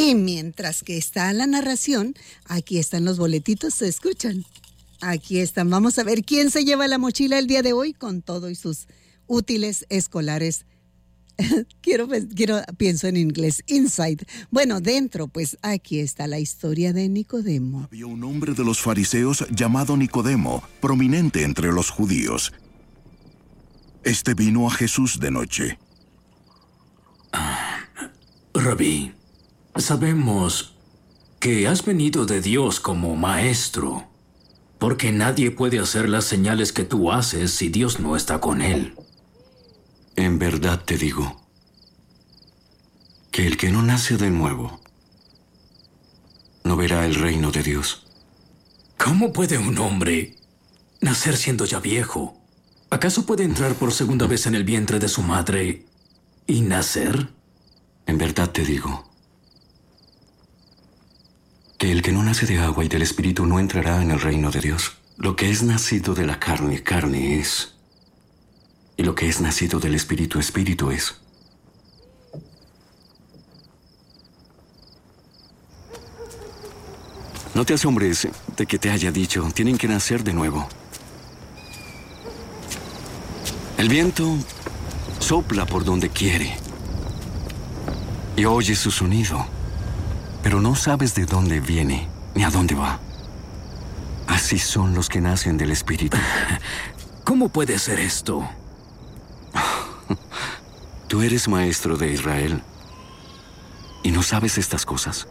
Y mientras que está la narración, aquí están los boletitos, ¿se escuchan? Aquí están. Vamos a ver quién se lleva la mochila el día de hoy con todo y sus útiles escolares. Pienso en inglés, inside. Bueno, dentro, pues aquí está la historia de Nicodemo. Había un hombre de los fariseos llamado Nicodemo, prominente entre los judíos. Este vino a Jesús de noche. Rabí, sabemos que has venido de Dios como maestro, porque nadie puede hacer las señales que tú haces si Dios no está con él. En verdad te digo que el que no nace de nuevo no verá el reino de Dios. ¿Cómo puede un hombre nacer siendo ya viejo? ¿Acaso puede entrar por segunda vez en el vientre de su madre y nacer? En verdad te digo que el que no nace de agua y del Espíritu no entrará en el reino de Dios. Lo que es nacido de la carne, carne es. Y lo que es nacido del Espíritu, Espíritu es. No te asombres de que te haya dicho, tienen que nacer de nuevo. El viento sopla por donde quiere y oyes su sonido, pero no sabes de dónde viene ni a dónde va. Así son los que nacen del Espíritu. ¿Cómo puede ser esto? Tú eres maestro de Israel y no sabes estas cosas.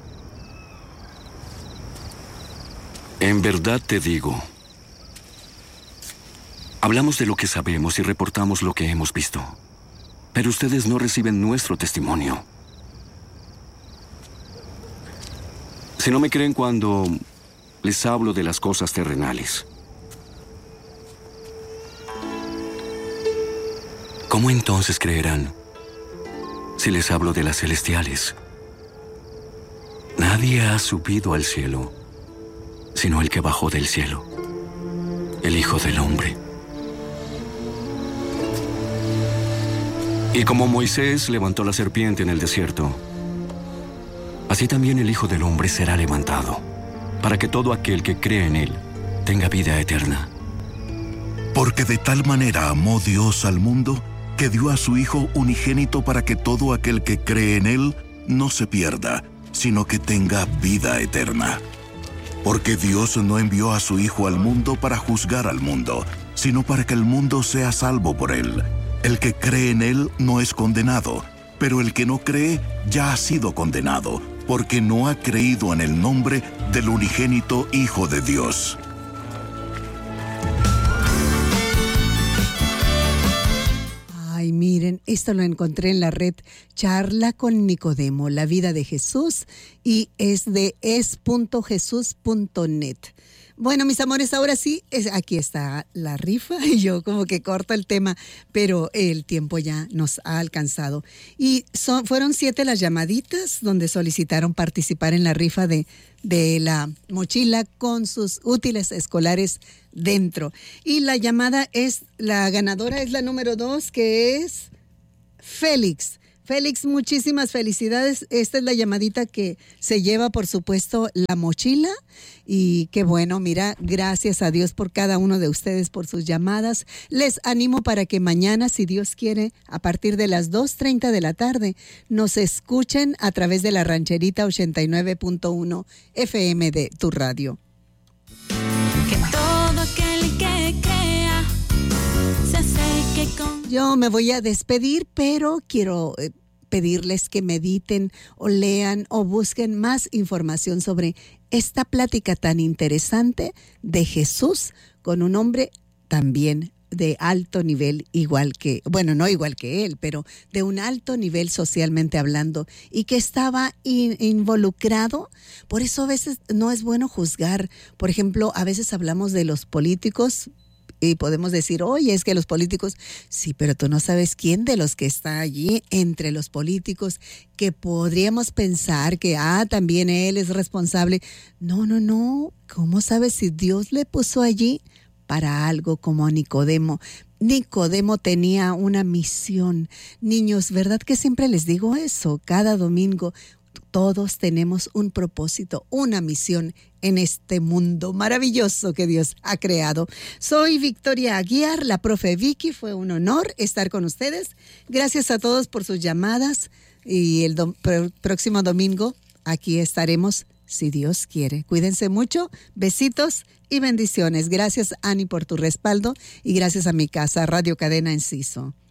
En verdad te digo, hablamos de lo que sabemos y reportamos lo que hemos visto, pero ustedes no reciben nuestro testimonio. Si no me creen cuando les hablo de las cosas terrenales, ¿cómo entonces creerán si les hablo de las celestiales? Nadie ha subido al cielo, sino el que bajó del cielo, el Hijo del Hombre. Y como Moisés levantó la serpiente en el desierto, así también el Hijo del Hombre será levantado, para que todo aquel que cree en él tenga vida eterna. Porque de tal manera amó Dios al mundo, que dio a su Hijo unigénito para que todo aquel que cree en él no se pierda, sino que tenga vida eterna. Porque Dios no envió a su Hijo al mundo para juzgar al mundo, sino para que el mundo sea salvo por él. El que cree en él no es condenado, pero el que no cree ya ha sido condenado, porque no ha creído en el nombre del unigénito Hijo de Dios. Ay, miren, esto lo encontré en la red Charla con Nicodemo, la vida de Jesús, y es de es.jesus.net. Bueno, mis amores, ahora sí, aquí está la rifa y yo como que corto el tema, pero el tiempo ya nos ha alcanzado. Y fueron 7 las llamaditas donde solicitaron participar en la rifa de la mochila con sus útiles escolares dentro. Y la ganadora es la número 2, que es Félix. Félix, muchísimas felicidades. Esta es la llamadita que se lleva, por supuesto, la mochila. Y qué bueno, mira, gracias a Dios por cada uno de ustedes, por sus llamadas. Les animo para que mañana, si Dios quiere, a partir de las 2:30 de la tarde, nos escuchen a través de la Rancherita 89.1 FM de tu radio. Que todo aquel que crea se acerque con... Yo me voy a despedir, pero quiero pedirles que mediten o lean o busquen más información sobre esta plática tan interesante de Jesús con un hombre también de alto nivel, no igual que él, pero de un alto nivel socialmente hablando, y que estaba involucrado. Por eso a veces no es bueno juzgar. Por ejemplo, a veces hablamos de los políticos y podemos decir, oye, es que los políticos, sí, pero tú no sabes quién de los que está allí entre los políticos, que podríamos pensar que, también él es responsable. No, ¿cómo sabes si Dios le puso allí para algo como a Nicodemo? Nicodemo tenía una misión. Niños, ¿verdad que siempre les digo eso? Cada domingo, todos tenemos un propósito, una misión en este mundo maravilloso que Dios ha creado. Soy Victoria Aguiar, la profe Vicky. Fue un honor estar con ustedes. Gracias a todos por sus llamadas y el próximo domingo aquí estaremos, si Dios quiere. Cuídense mucho, besitos y bendiciones. Gracias, Ani, por tu respaldo y gracias a mi casa, Radio Cadena Enciso.